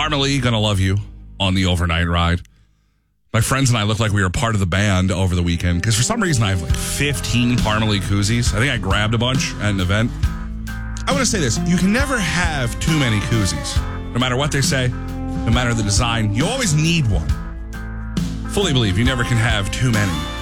Parmalee, gonna love you on the overnight ride. My friends and I look like we were part of the band over the weekend because for some reason I have like 15 Parmalee koozies. I think I grabbed a bunch at an event. I want to say this. You can never have too many koozies. No matter what they say, no matter the design, you always need one. Fully believe you never can have too many.